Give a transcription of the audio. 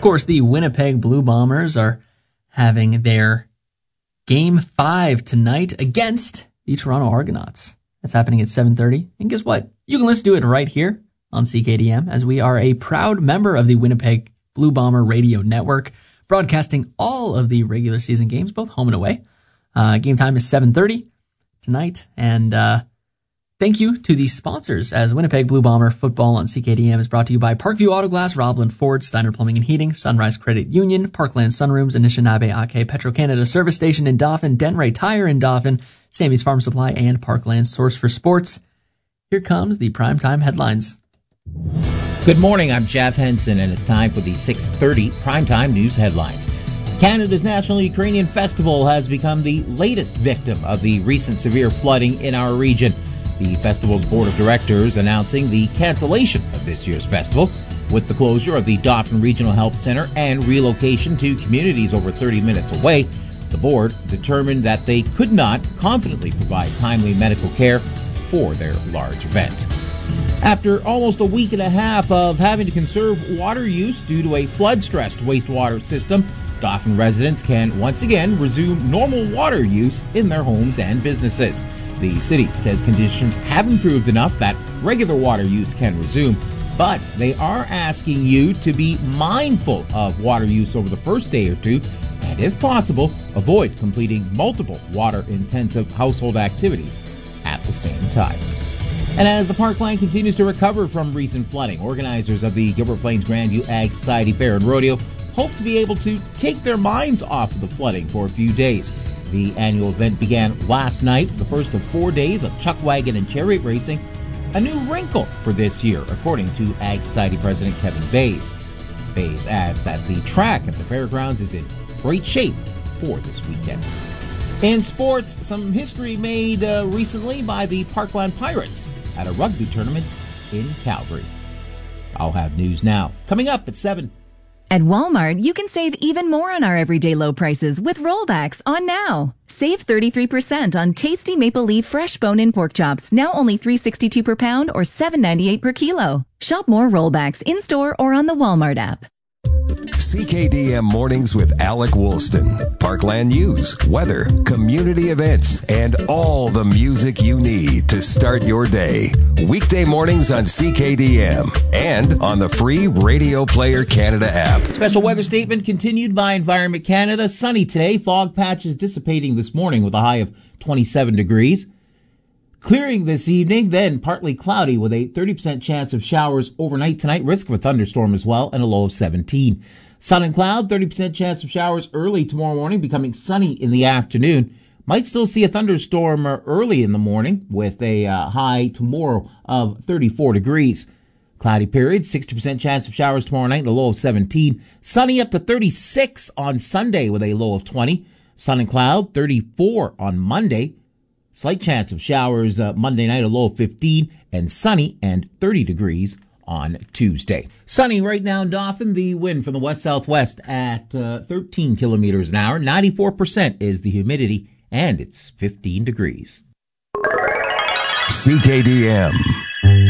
course, the Winnipeg Blue Bombers are having their Game 5 tonight against the Toronto Argonauts. That's happening at 7:30. And guess what? You can listen to it right here on CKDM, as we are a proud member of the Winnipeg Blue Bomber Radio Network, broadcasting all of the regular season games, both home and away. Game time is 7:30 tonight, and thank you to the sponsors, as Winnipeg Blue Bomber football on CKDM is brought to you by Parkview Auto Glass, Roblin Ford, Steiner Plumbing and Heating, Sunrise Credit Union, Parkland Sunrooms, Anishinaabe Ake Petro-Canada Service Station in Dauphin, Denray Tire in Dauphin, Sammy's Farm Supply, and Parkland Source for Sports. Here comes the primetime headlines. Good morning, I'm Jeff Henson, and it's time for the 6:30 primetime news headlines. Canada's National Ukrainian Festival has become the latest victim of the recent severe flooding in our region. The festival's board of directors announcing the cancellation of this year's festival, with the closure of the Dauphin Regional Health Center and relocation to communities over 30 minutes away. The board determined that they could not confidently provide timely medical care for their large event. After almost a week and a half of having to conserve water use due to a flood-stressed wastewater system, Dauphin residents can once again resume normal water use in their homes and businesses. The city says conditions have improved enough that regular water use can resume, but they are asking you to be mindful of water use over the first day or two, and if possible, avoid completing multiple water-intensive household activities at the same time. And as the Parkland continues to recover from recent flooding, organizers of the Gilbert Plains Grandview Ag Society Fair and Rodeo hope to be able to take their minds off of the flooding for a few days. The annual event began last night, the first of 4 days of chuck wagon and chariot racing, a new wrinkle for this year, according to Ag Society President Kevin Bays. Bays adds that the track at the fairgrounds is in great shape for this weekend. In sports, some history made recently by the Parkland Pirates at a rugby tournament in Calgary. I'll have news now, coming up at 7. At Walmart, you can save even more on our everyday low prices with rollbacks on now. Save 33% on tasty Maple Leaf fresh bone-in pork chops, now only $3.62 per pound or $7.98 per kilo. Shop more rollbacks in-store or on the Walmart app. CKDM Mornings with Alec Woolston. Parkland news, weather, community events, and all the music you need to start your day. Weekday mornings on CKDM and on the free Radio Player Canada app. Special weather statement continued by Environment Canada. Sunny today. Fog patches dissipating this morning with a high of 27 degrees. Clearing this evening, then partly cloudy with a 30% chance of showers overnight tonight. Risk of a thunderstorm as well, and a low of 17. Sun and cloud, 30% chance of showers early tomorrow morning, becoming sunny in the afternoon. Might still see a thunderstorm early in the morning with a high tomorrow of 34 degrees. Cloudy period, 60% chance of showers tomorrow night and a low of 17. Sunny up to 36 on Sunday with a low of 20. Sun and cloud, 34 on Monday. Slight chance of showers Monday night, a low of 15, and sunny and 30 degrees on Tuesday. Sunny right now in Dauphin, the wind from the west-southwest at 13 kilometers an hour. 94% is the humidity, and it's 15 degrees. CKDM.